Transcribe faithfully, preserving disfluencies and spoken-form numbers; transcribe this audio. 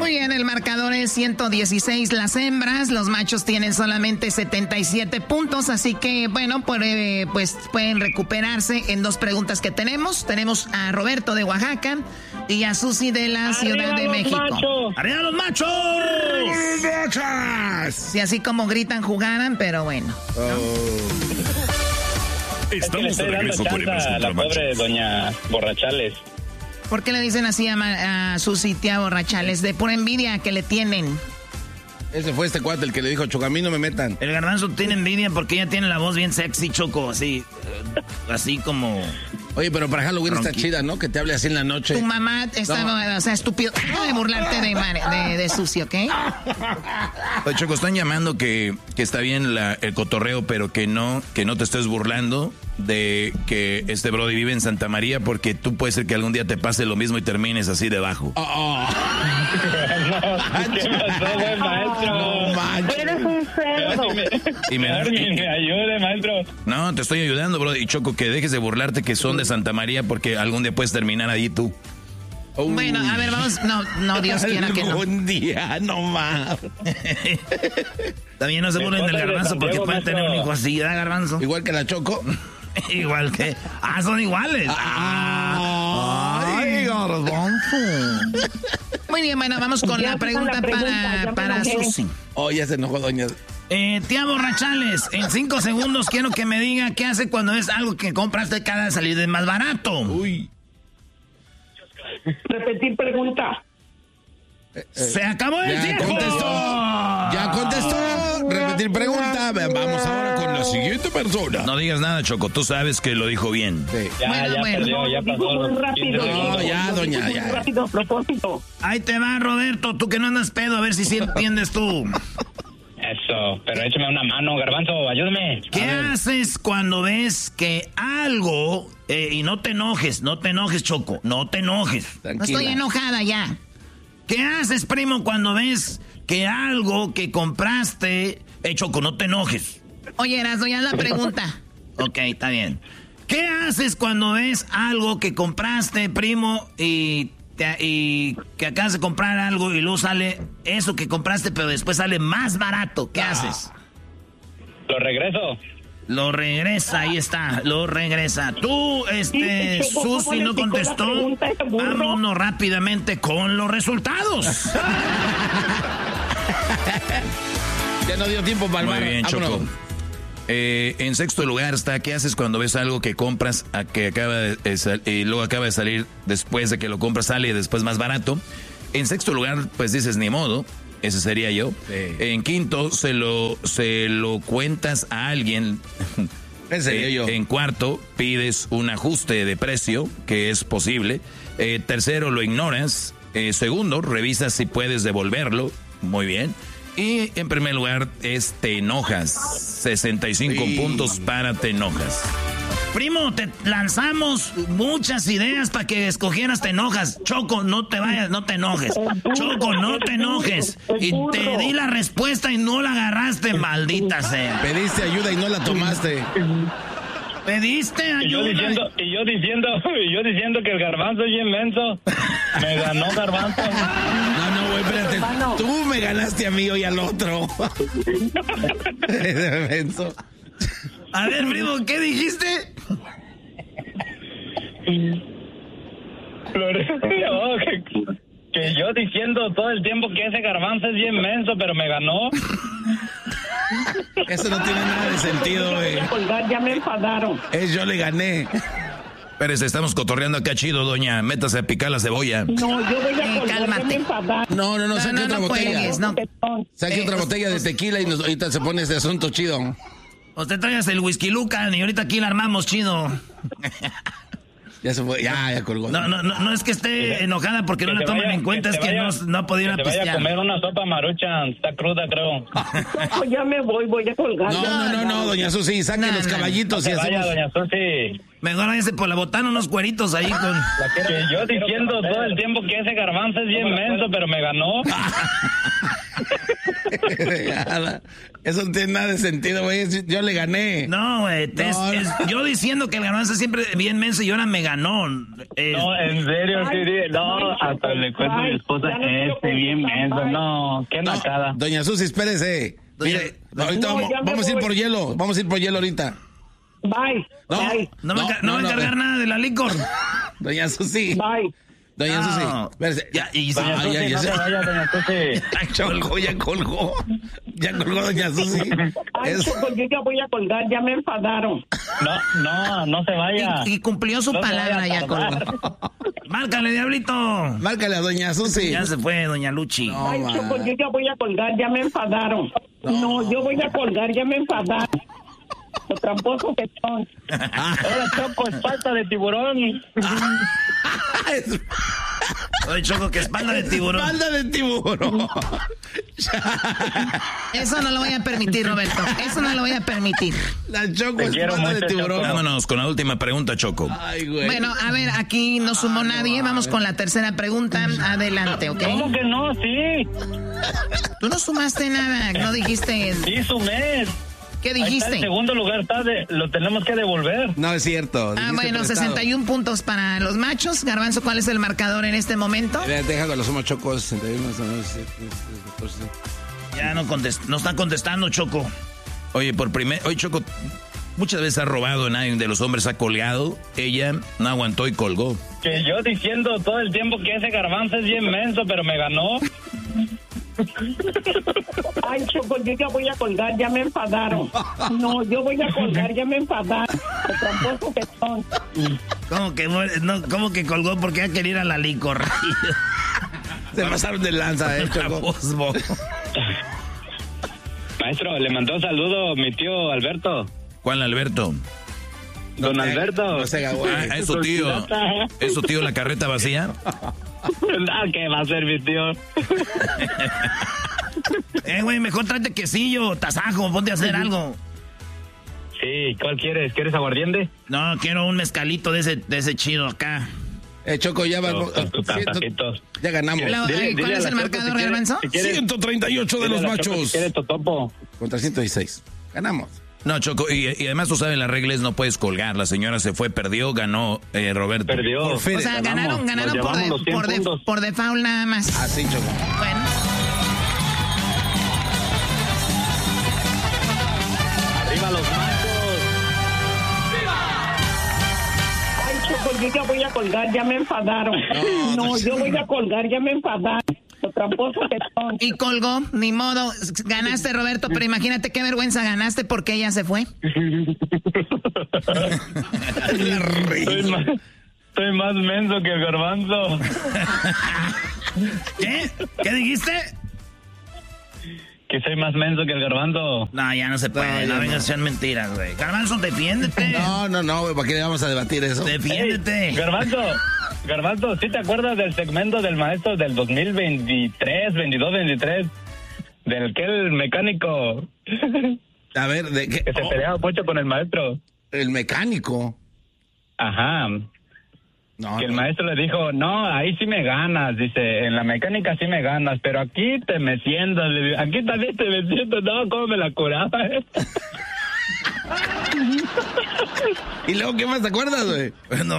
Muy bien, el marcador es ciento dieciséis las hembras, los machos tienen solamente setenta y siete puntos, así que bueno, pues, eh, pues pueden recuperarse en dos preguntas que tenemos. Tenemos a Roberto de Oaxaca y a Susi de la Ciudad de México. Machos. ¡Arriba los machos! ¡Machos! Sí, así como gritan, jugaran, pero bueno. ¿no? Oh. Estamos de regreso con Hembras contra Machos. La pobre doña Borrachales. ¿Por qué le dicen así a, a Susi, tía Borrachales? De pura envidia que le tienen. Ese fue este cuate el que le dijo, Choco, a mí no me metan. El Garbanzo tiene envidia porque ella tiene la voz bien sexy, Choco, así, eh, así como... Oye, pero para Halloween ronquita. Está chida, ¿no? Que te hable así en la noche. Tu mamá está, no. o sea, estúpido. No de burlarte de, de, de Susi, ¿ok? Oye, Choco, están llamando que, que está bien la, el cotorreo, pero que no, que no te estés burlando de que este brody vive en Santa María, porque tú puede ser que algún día te pase lo mismo y termines así debajo. Oh, oh. No, ¿qué pasó, buen maestro? No, manches. Eres un cerdo. Y me, me, me, me ayude, maestro. No, te estoy ayudando, brody. Y Choco, que dejes de burlarte que son de Santa María, porque algún día puedes terminar ahí tú. Uy. Bueno, a ver, vamos. No, no, Dios quiera que no. Algún día, no más. También no se burlen del Garbanzo porque pueden tener un hijo así, ¿verdad, Garbanzo? Igual que la Choco. Igual que... Ah, son iguales. Ah, ay, Garbanzo. Muy bien, bueno, vamos con la pregunta, la pregunta para, para Susi. Oh, ya se enojó, doña. Eh, tía Borrachales, en cinco segundos quiero que me diga qué hace cuando es algo que compraste cada salir de más barato. Uy. Repetir pregunta. Eh, eh, ¡Se acabó el ya tiempo! Contestó, ya contestó. Repetir pregunta. Vamos ahora con la siguiente persona. No digas nada, Choco. Tú sabes que lo dijo bien. Sí. Ya, bueno, ya bueno. perdió, ya pasó. Muy rápido. No, ya, doña, ya. Muy rápido, a propósito. Ahí te va, Roberto. Tú que no andas pedo, a ver si sí entiendes tú. Eso, pero échame una mano, Garbanzo, ayúdame. ¿Qué haces cuando ves que algo... Eh, y no te enojes, no te enojes, Choco. No te enojes. Tranquila. No estoy enojada ya. ¿Qué haces, primo, cuando ves que algo que compraste... Eh, Choco, no te enojes. Oye, Erasmo, ya la pregunta. Ok, está bien. ¿Qué haces cuando ves algo que compraste, primo, y, te, y que acabas de comprar algo y luego sale eso que compraste, pero después sale más barato? ¿Qué ah. haces? Lo regreso. Lo regresa, ahí está, lo regresa. Tú, este, sí, Susi no contestó. Vámonos rápidamente con los resultados. Ya no dio tiempo para el bar. Muy bien, Choco. Eh, en sexto lugar está, ¿qué haces cuando ves algo que compras a que acaba de sal- y luego acaba de salir después de que lo compras, sale y después más barato? En sexto lugar, pues dices, ni modo. Ese sería yo. Sí. En quinto, se lo, se lo cuentas a alguien. Ese sería eh, yo. En cuarto, pides un ajuste de precio, que es posible. Eh, tercero, lo ignoras. Eh, segundo, revisas si puedes devolverlo. Muy bien. Y en primer lugar, es te enojas. sesenta y cinco sí. puntos para te enojas. Primo, te lanzamos muchas ideas para que escogieras te enojas. Choco, no te vayas, no te enojes. Choco, no te enojes. Y te di la respuesta y no la agarraste, maldita sea. Pediste ayuda y no la tomaste. Pediste ayuda. Y yo diciendo, y yo diciendo, y yo diciendo que el Garbanzo es bien menso. Me ganó Garbanzo. No, no, güey, espérate. Tú me ganaste a mí y al otro. Menso. A ver, primo, ¿qué dijiste? No, que, que yo diciendo todo el tiempo que ese Garbanzo es bien menso, pero me ganó. Eso no tiene nada de sentido, güey. Ya me enfadaron. Es yo le gané. Espérese, estamos cotorreando acá chido, doña. Métase a picar la cebolla. No, yo voy a colgar, ya me enfadaron. No, no, no, saque no, otra no botella. Puedes, no. Saque eh, otra botella de tequila y nos, ahorita se pone ese asunto chido. Usted traigas el whisky Lucan y ahorita aquí la armamos chido. Ya se fue, ya, ya colgó. No, no, no, no es que esté enojada porque no la toman vaya, en cuenta, es que vaya, no, no ha podido ir a pistear. Vaya a comer una sopa maruchan, está cruda, creo. No, ya me voy, voy a colgar. No, no, no, no, doña Susi, saque no, los caballitos no, y vaya, hacemos... doña Susi. Mejor váyase por la botana unos cueritos ahí con... Que yo diciendo todo el tiempo que ese Garbanzo es bien menso, pero me ganó. Eso no tiene nada de sentido, güey. Yo le gané. No, güey. No, no. Yo diciendo que el garbanzo siempre bien menso y ahora me ganó. Es... No, en serio, sí, no, hasta le cuento a mi esposa, este bien menso. No, qué nacada. No, doña Susi, espérese. Doña... Mire, no, ahorita no, vamos, vamos a ir por hielo. Vamos a ir por hielo ahorita. Bye. No, Bye. No, no, me, no, no va a encargar no, nada de la licor. Doña Susi. Bye. Doña no. Susi, espérese. Ya, y doña ah, Susi, ya, ya, no se vaya, doña Susi. Ya colgó, ya colgó. Ya colgó, doña Susi. Ay, es... Choco, yo ya voy a colgar, ya me enfadaron. No, no, no se vaya. Y, y cumplió su no palabra, ya colgó. Márcale, diablito. Márcale a doña Susi. Ya se fue, doña Luchi. No, Ay, Choco, yo ya voy a colgar, ya me enfadaron. No, no yo voy a colgar, ya me enfadaron. Los tramposos que son. Ahora, Choco, es falta de tiburón. Oye, Choco, que espalda de tiburón. Espalda de tiburón. Eso no lo voy a permitir, Roberto. Eso no lo voy a permitir. La Choco, espalda de tiburón. Vámonos con la última pregunta, Choco. Ay, güey. Bueno, a ver, aquí no sumó ah, nadie. No, Vamos con la tercera pregunta. Adelante, ¿ok? ¿Cómo que no? Sí. Tú no sumaste nada. No dijiste. Sí, sumé. ¿Qué dijiste? En segundo lugar está de, lo tenemos que devolver. No es cierto. Ah, bueno, prestado. sesenta y uno puntos para los machos. Garbanzo, ¿cuál es el marcador en este momento? Déjalo, lo sumo, Choco. sesenta y uno, catorce. Ya no contest, no están contestando, Choco. Oye, por primer, oye, Choco, muchas veces ha robado, nadie de los hombres ha colgado. Ella no aguantó y colgó. Que yo diciendo todo el tiempo que ese garbanzo es bien menso, pero me ganó. Ay, Choco, yo ya voy a colgar, ya me enfadaron. No, yo voy a colgar, ya me enfadaron. Los tramposos que son. ¿Cómo que, no, ¿Cómo que colgó porque ya quería ir a la licor? Se pasaron de lanza, eh, Choco. Maestro, le mandó saludo mi tío Alberto. ¿Cuál Alberto? Don no, Alberto. No se ah, es su tío. ¿Es su tío la carreta vacía? No, ¿qué va a ser mi tío? Eh, güey, mejor tráete quesillo, tasajo, ponte a hacer algo. Sí, ¿cuál quieres? ¿Quieres aguardiente? No, quiero un mezcalito de ese, de ese chido acá. Eh, Choco, ya va. No, sí, ya ganamos. Lo, dile, ¿Cuál dile es el marcador, si Garbanzo? Si ciento treinta y ocho de los machos. Choco, si quieres totopo. Contra ciento dieciséis. Ganamos. No, Choco, y, y además tú sabes, las reglas no puedes colgar. La señora se fue, perdió, ganó eh, Roberto. Perdió. Por fin, o sea, ganaron, ganaron por, de, por, de, por default nada más. Ah, sí, Choco. Bueno. ¡Arriba los machos! ¡Viva! Ay, Choco, yo ya voy a colgar, ya me enfadaron. No, no, no yo voy a colgar, ya me enfadaron. Los tramposos que son. Y colgó, ni modo, ganaste, Roberto, pero imagínate qué vergüenza ganaste porque ella se fue. Estoy más, estoy más menso que el garbanzo. ¿Qué? ¿Qué dijiste? Que soy más menso que el garbanzo. No, ya no se puede, no, no vengas a ser mentiras, güey. Garbanzo, defiéndete. No, no, no, güey, ¿para qué le vamos a debatir eso? Defiéndete. Hey, garbanzo, Garbanzo, ¿sí te acuerdas del segmento del maestro del dos mil veintitrés, veintidós, veintitrés? Del que el mecánico. A ver, ¿de qué? Que se oh. peleaba mucho con el maestro. El mecánico. Ajá. No, que el no. maestro le dijo, no, ahí sí me ganas, dice, en la mecánica sí me ganas, pero aquí te me sientas, aquí también te me siento, no, cómo me la curaba. ¿Y luego qué más te acuerdas, güey? Bueno,